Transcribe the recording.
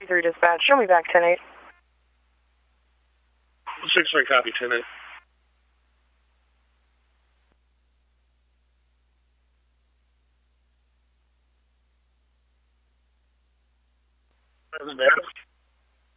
3 dispatch, show me back 10-8. 6-3 copy, 10-8. Doesn't matter.